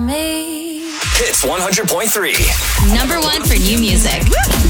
me. Hits 100.3. Number one for new music.